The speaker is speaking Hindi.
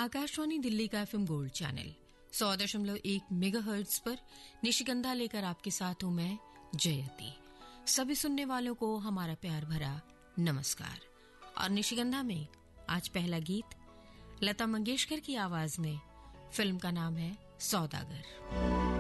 आकाशवाणी दिल्ली का एफएम गोल्ड चैनल 100.1 मेगाहर्ट्ज पर निशिगंधा लेकर आपके साथ हूं मैं जयती। सभी सुनने वालों को हमारा प्यार भरा नमस्कार। और निशिगंधा में आज पहला गीत लता मंगेशकर की आवाज में, फिल्म का नाम है सौदागर।